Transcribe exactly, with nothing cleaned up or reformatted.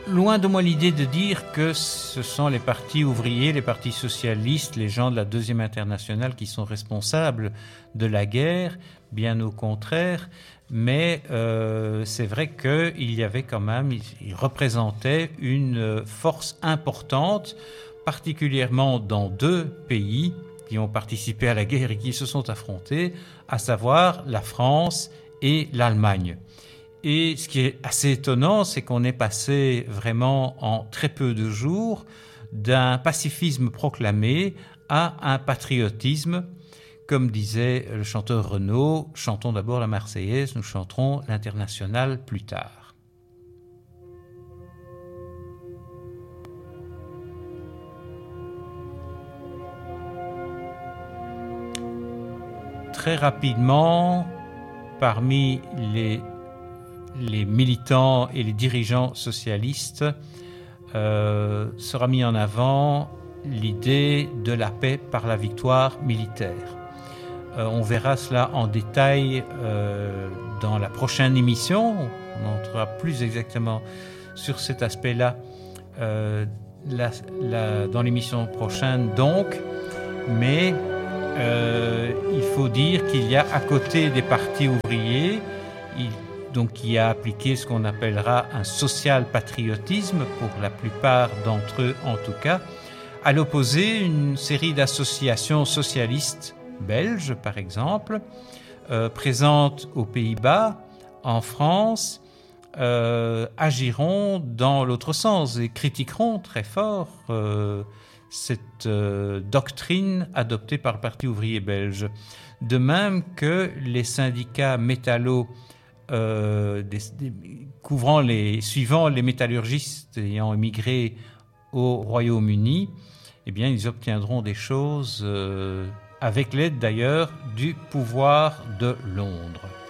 loin de moi l'idée de dire que ce sont les partis ouvriers, les partis socialistes, les gens de la Deuxième Internationale qui sont responsables de la guerre, bien au contraire. Mais euh, c'est vrai qu'il y avait quand même, il représentait une force importante, particulièrement dans deux pays qui ont participé à la guerre et qui se sont affrontés, à savoir la France et l'Allemagne. Et ce qui est assez étonnant, c'est qu'on est passé vraiment en très peu de jours d'un pacifisme proclamé à un patriotisme. Comme disait le chanteur Renaud, chantons d'abord la Marseillaise, nous chanterons l'Internationale plus tard. Très rapidement, parmi les, les militants et les dirigeants socialistes, euh, sera mis en avant l'idée de la paix par la victoire militaire. Euh, on verra cela en détail euh, dans la prochaine émission. On entrera plus exactement sur cet aspect-là euh, la, la, dans l'émission prochaine donc. Mais euh, il faut dire qu'il y a à côté des partis ouvriers, il, donc qui a appliqué ce qu'on appellera un social-patriotisme, pour la plupart d'entre eux en tout cas, à l'opposé une série d'associations socialistes belges, par exemple, euh, présentes aux Pays-Bas, en France, euh, agiront dans l'autre sens et critiqueront très fort euh, cette euh, doctrine adoptée par le Parti ouvrier belge. De même que les syndicats métallo, euh, des, des, couvrant les, suivant les métallurgistes ayant émigré au Royaume-Uni, eh bien, ils obtiendront des choses... Euh, avec l'aide d'ailleurs du pouvoir de Londres.